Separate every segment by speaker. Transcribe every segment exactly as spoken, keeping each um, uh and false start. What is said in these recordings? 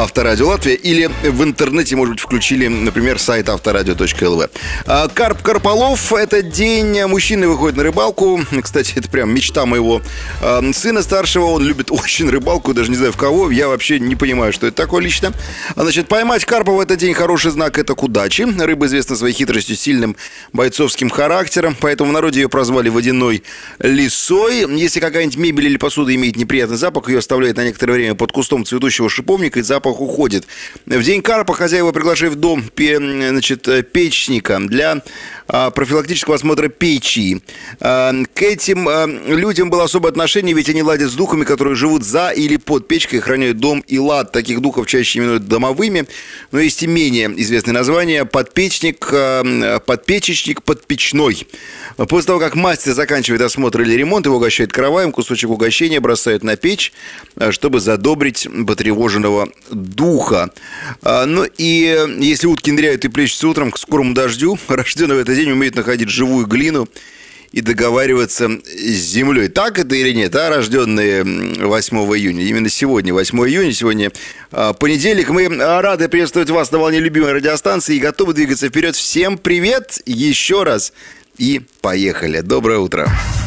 Speaker 1: Авторадио Латвия, или в интернете, может быть, включили, например, сайт авторадио точка эл ви. Карп Карполов. Этот день мужчины выходят на рыбалку. Кстати, это прям мечта моего сына старшего. Он любит очень рыбалку, даже не знаю в кого. Я вообще не понимаю, что это такое лично. Значит, поймать карпа в этот день хороший знак — это к удаче. Рыба известна своей хитростью, сильным бойцовским характером, поэтому в народе ее прозвали водяной лисой. Если какая-нибудь мебель или посуда имеет неприятный запах, ее оставляют на некоторое время под кустом цветущего шиповника, и запах уходит. В день карпа хозяева приглашают в дом, значит, печника для профилактического осмотра печи. К этим людям было особое отношение, ведь они ладят с духами, которые живут за или под печкой, охраняют дом и лад. Таких духов чаще именуют домовыми, но есть и менее известные названия: подпечник, подпечечник, подпечной. После того, как мастер заканчивает осмотр или ремонт, его угощают караваем, кусочек угощения бросают на печь, чтобы задобрить потревоженного духа. Ну и если утки ныряют и плещутся утром к скорому дождю, рожденный в этот день умеет находить живую глину и договариваться с землей. Так это или нет, а, рожденные восьмого июня? Именно сегодня, восьмого июня, сегодня а, понедельник. Мы рады приветствовать вас на волне любимой радиостанции и готовы двигаться вперед. Всем привет еще раз и поехали. Доброе утро.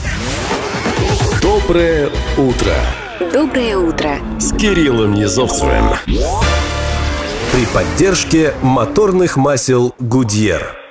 Speaker 2: Доброе утро.
Speaker 3: Доброе утро.
Speaker 2: С Кириллом Низовцевым. При поддержке моторных масел Goodyear.